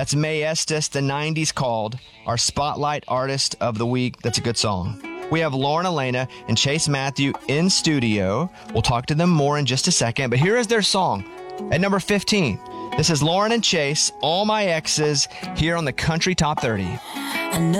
That's Mae Estes, the 90s called, our Spotlight Artist of the Week. That's a good song. We have Lauren Elena and Chase Matthew in studio. We'll talk to them more in just a second, but here is their song at number 15. This is Lauren and Chase, All My Exes, here on the Country Top 30. I know